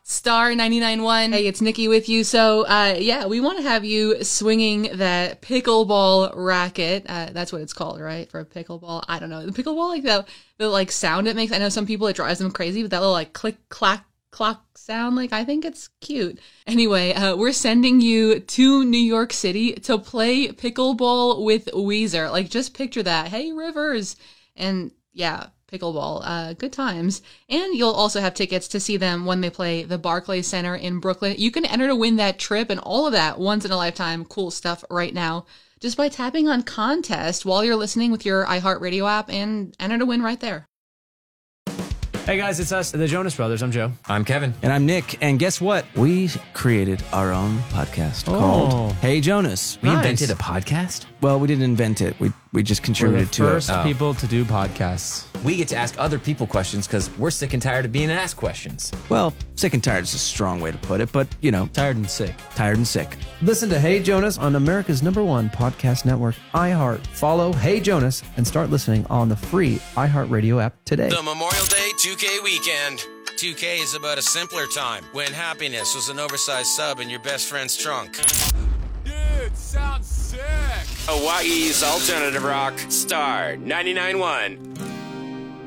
Star 99.1. Hey, it's Nikki with you. So, we want to have you swinging that pickleball racket. That's what it's called, right? For a pickleball. I don't know. The pickleball, like the like sound it makes. I know some people it drives them crazy, but that little like click, clack, clock sound, like I think it's cute. Anyway, we're sending you to New York City to play pickleball with Weezer. Like, just picture that. Hey, Rivers. And yeah, pickleball, good times. And you'll also have tickets to see them when they play the Barclays Center in Brooklyn. You can enter to win that trip and all of that once in a lifetime cool stuff right now just by tapping on contest while you're listening with your iHeartRadio app and enter to win right there. Hey guys, it's us, the Jonas Brothers. I'm Joe. I'm Kevin. And I'm Nick. And guess what? We created our own podcast called Hey Jonas. We invented a podcast? Well, we didn't invent it. We just contributed to it. We're the first people to do podcasts. We get to ask other people questions because we're sick and tired of being asked questions. Well, sick and tired is a strong way to put it, but, you know. Tired and sick. Tired and sick. Listen to Hey Jonas on America's #1 podcast network, iHeart. Follow Hey Jonas and start listening on the free iHeartRadio app today. The Memorial Day 2K weekend. 2K is about a simpler time when happiness was an oversized sub in your best friend's trunk. Dude, sounds sick. Hawaii's alternative rock, Star 99.1.